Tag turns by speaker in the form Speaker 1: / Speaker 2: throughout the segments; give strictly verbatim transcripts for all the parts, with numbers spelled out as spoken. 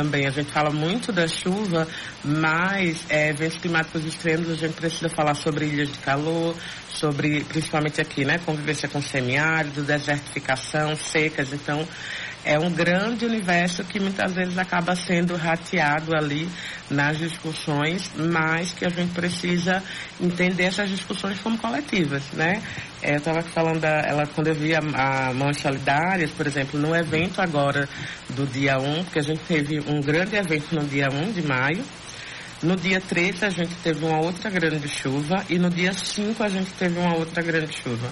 Speaker 1: Também a gente fala muito da chuva, mas é, eventos climáticos extremos a gente precisa falar sobre ilhas de calor, sobre, principalmente aqui, né, convivência com semiárido, desertificação, secas. Então, é um grande universo que muitas vezes acaba sendo rateado ali nas discussões, mas que a gente precisa entender essas discussões como coletivas, né? É, eu estava falando, da, ela, quando eu vi a, a Mãos Solidárias, por exemplo, no evento agora do dia um, porque a gente teve um grande evento no dia um de maio, no dia treze a gente teve uma outra grande chuva e no dia cinco a gente teve uma outra grande chuva.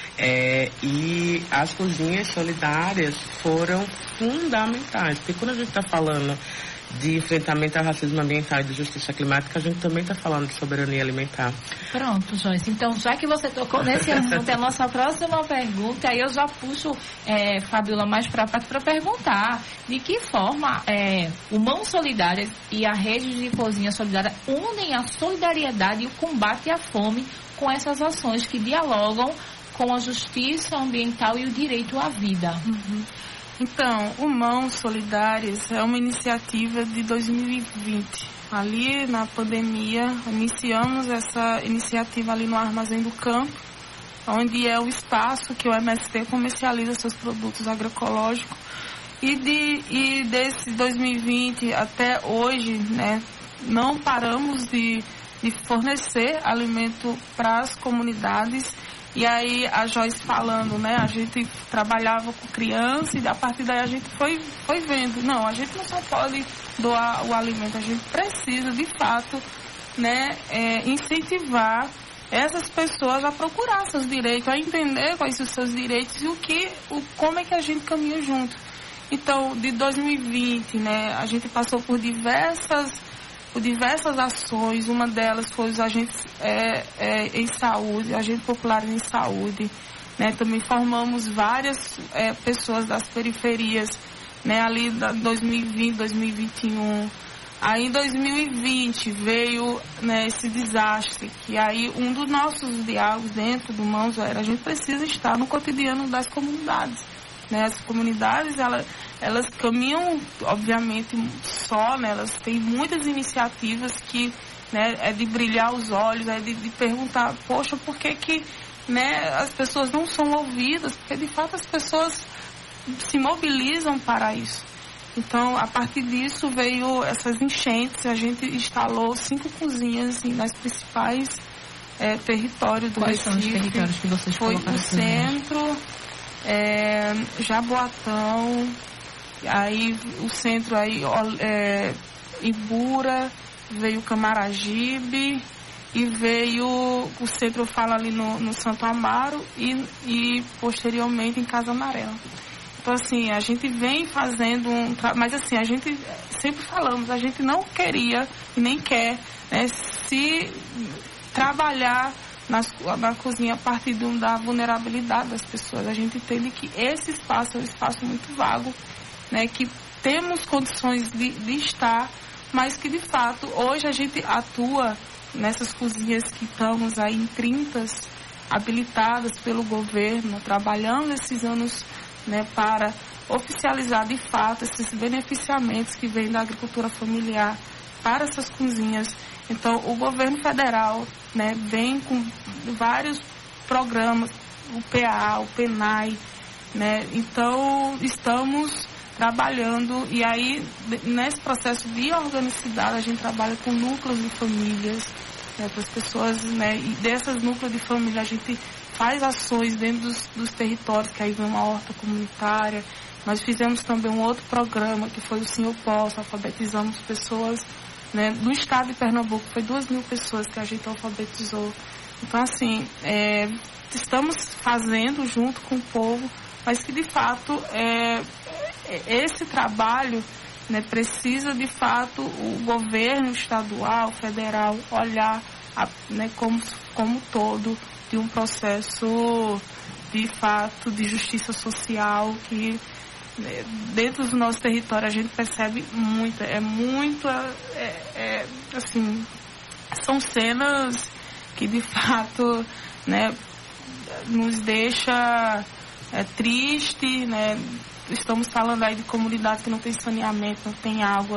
Speaker 1: É, e as cozinhas solidárias foram fundamentais, porque quando a gente está falando de enfrentamento ao racismo ambiental e de justiça climática, a gente também está falando de soberania alimentar.
Speaker 2: Pronto, Joyce. Então, já que você tocou nesse assunto, é a nossa próxima pergunta, aí eu já puxo, é, Fabiola, mais para para perguntar de que forma é, o Mãos Solidárias e a Rede de Cozinha Solidária unem a solidariedade e o combate à fome com essas ações que dialogam com a justiça ambiental e o direito à vida.
Speaker 3: Uhum. Então, o Mãos Solidárias é uma iniciativa de dois mil e vinte. Ali, na pandemia, iniciamos essa iniciativa ali no Armazém do Campo, onde é o espaço que o M S T comercializa seus produtos agroecológicos. E, de, e desse dois mil e vinte até hoje, né, não paramos de, de fornecer alimento para as comunidades. E aí a Joyce falando, né, a gente trabalhava com criança e a partir daí a gente foi, foi vendo, não, a gente não só pode doar o alimento, a gente precisa de fato, né, é, incentivar essas pessoas a procurar seus direitos, a entender quais são os seus direitos e o que, o, como é que a gente caminha junto. Então, de dois mil e vinte, né, a gente passou por diversas por diversas ações, uma delas foi os agentes é, é, em saúde, agentes populares em saúde, né? Também formamos várias é, pessoas das periferias, né? Ali em dois mil e vinte, dois mil e vinte e um. Aí em dois mil e vinte veio, né, esse desastre, que aí um dos nossos diálogos dentro do Mãos era, a gente precisa estar no cotidiano das comunidades. Né, as comunidades, elas, elas caminham, obviamente, só, né, elas têm muitas iniciativas que, né, é de brilhar os olhos, é de, de perguntar, poxa, por que que, né, as pessoas não são ouvidas? Porque, de fato, as pessoas se mobilizam para isso. Então, a partir disso, veio essas enchentes, a gente instalou cinco cozinhas assim, nas principais é, territórios do
Speaker 2: Quais
Speaker 3: Recife.
Speaker 2: São os territórios que vocês
Speaker 3: Foi
Speaker 2: colocaram?
Speaker 3: o centro... É, Jaboatão, aí o centro aí, é, Ibura, veio Camaragibe e veio o centro, eu falo ali no, no Santo Amaro e, e posteriormente em Casa Amarela. Então assim, a gente vem fazendo um trabalho, mas assim, a gente sempre falamos, a gente não queria e nem quer, né, se trabalhar Na, na cozinha a partir de um, da vulnerabilidade das pessoas. A gente entende que esse espaço é um espaço muito vago, né, que temos condições de, de estar, mas que de fato hoje a gente atua nessas cozinhas que estamos aí em trinta habilitadas pelo governo, trabalhando esses anos, né, para oficializar de fato esses beneficiamentos que vêm da agricultura familiar para essas cozinhas. Então, o governo federal, né, vem com vários programas, o P A, o PENAI, né, então estamos trabalhando e aí nesse processo de organicidade a gente trabalha com núcleos de famílias, né, para as pessoas, né, e dessas núcleos de família a gente faz ações dentro dos, dos territórios, que aí vem uma horta comunitária. Nós fizemos também um outro programa que foi o Sim Eu Posso, alfabetizamos pessoas, né, no estado de Pernambuco, foi duas mil pessoas que a gente alfabetizou. Então, assim, é, estamos fazendo junto com o povo, mas que, de fato, é, esse trabalho, né, precisa, de fato, o governo estadual, federal, olhar, a, né, como, como todo, de um processo, de fato, de justiça social que... Dentro do nosso território a gente percebe muito, é muito, é, é, assim, são cenas que de fato, né, nos deixa é, triste, né, estamos falando aí de comunidades que não tem saneamento, não tem água,